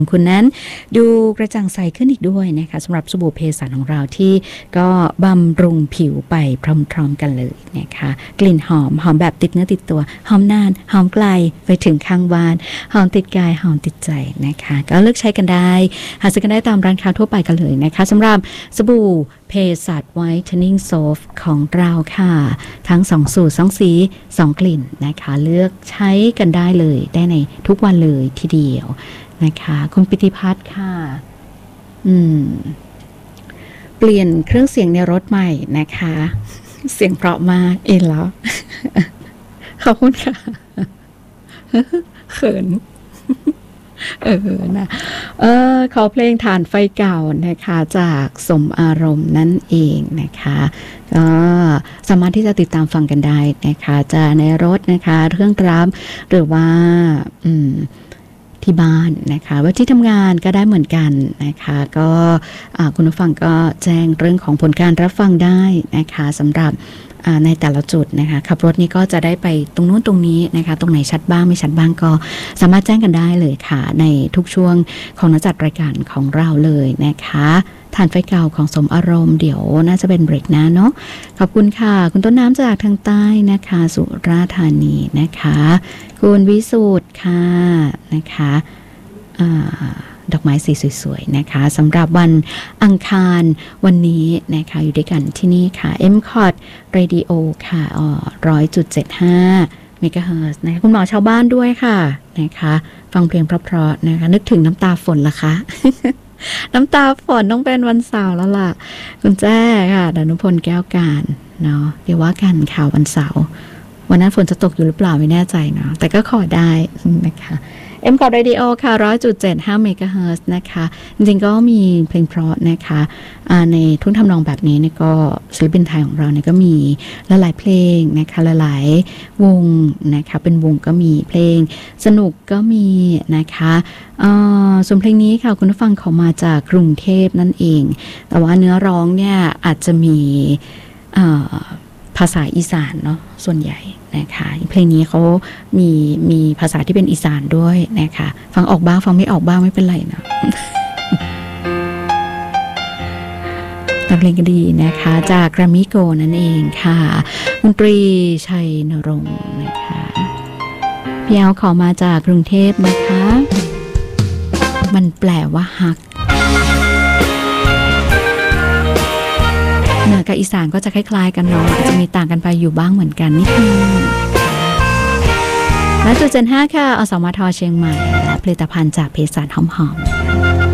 คุณนั้นดูกระจ่างใสขึ้นอีกด้วยนะคะสำหรับสบู่เพสันของเราที่ก็บำรุงผิวไปพร้อมๆกันเลยนะคะกลิ่นหอมแบบติดเนื้อติดตัวหอมนานหอมไกลไปถึงข้างบ้านหอมติดกายหอมติดใจนะคะก็เลือกใช้กันได้หาซื้อกันได้ตามร้านค้าทั่วไปกันเลยนะคะสำหรับสบู่เพสันไวท์เทนนิ่งโซฟของเราค่ะทั้ง2สูตร2สี2กลิ่นนะคะเลือกใช้กันได้เลยได้ในทุกวันเลยทีเดียวนะคะคุณปิติพัฒน์ค่ะเปลี่ยนเครื่องเสียงในรถใหม่นะคะเสียงเพราะมากแล้วขอบคุณค่ะเขินนะขอเพลงฐานไฟเก่านะคะจากสมอารมณ์นั่นเองนะคะก็สามารถที่จะติดตามฟังกันได้นะคะจะในรถนะคะเครื่องรับหรือว่าที่บ้านนะคะว่าที่ทำงานก็ได้เหมือนกันนะคะก็คุณผู้ฟังก็แจ้งเรื่องของผลการรับฟังได้นะคะสำหรับในแต่ละจุดนะคะขับรถนี่ก็จะได้ไปตรงนู้นตรงนี้นะคะตรงไหนชัดบ้างไม่ชัดบ้างก็สามารถแจ้งกันได้เลยค่ะในทุกช่วงของนักจัดรายการของเราเลยนะคะฐานไฟเก่าของสมอารมณ์เดี๋ยวน่าจะเป็นเบรกนะเนาะขอบคุณค่ะคุณต้นน้ำจากทางใต้นะคะสุราษฎร์ธานีนะคะคุณวิสุทธ์ค่ะนะคะดอกไม้สีสวยๆนะคะสำหรับวันอังคารวันนี้นะคะอยู่ด้วยกันที่นี่ค่ะ MCOT Radio ค่ะ100.75 เมกะเฮิรตซ์นะคะคุณหมอชาวบ้านด้วยค่ะนะคะฟังเพลงเพราะๆนะคะนึกถึงน้ำตาฝนล่ะคะ น้ำตาฝนต้องเป็นวันเสาร์แล้วล่ะคุณแจ้ค่ะดนุพลแก้วการเนาะเดี๋ยวว่ากันข่าววันเสาร์วันนั้นฝนจะตกอยู่หรือเปล่าไม่แน่ใจเนาะแต่ก็ขอได้นะคะMCOT Radio ค่ะ 100.75 เมกะเฮิรตซ์นะคะจริงๆก็มีเพลงเพราะนะคะในทุนทำนองแบบนี้เนี่ยก็ศิลปินไทยของเราเนี่ยก็มีหลายๆเพลงนะคะหลายๆวงนะคะเป็นวงก็มีเพลงสนุกก็มีนะคะส่วนเพลงนี้ค่ะคุณผู้ฟังเขามาจากกรุงเทพนั่นเองแต่ว่าเนื้อร้องเนี่ยอาจจะมีภาษาอีสานเนาะส่วนใหญ่นะคะเพลงนี้เขามีภาษาที่เป็นอีสานด้วยนะคะฟังออกบ้างฟังไม่ออกบ้างไม่เป็นไรนะ แต่เพลงก็ดีนะคะจากแกรมมี่โกนั่นเองค่ะดนตรีชัยนรงค์นะคะพี่เอาขอมาจากกรุงเทพนะคะมันแปลว่าฮักเหนือกับอีสานก็จะคล้ายๆกันเนาะอาจจะมีต่างกันไปอยู่บ้างเหมือนกันนิดนึงและจุดเจน5ค่ะอสมทเชียงใหม่และผลิตภัณฑ์จากเภสัชหอมๆ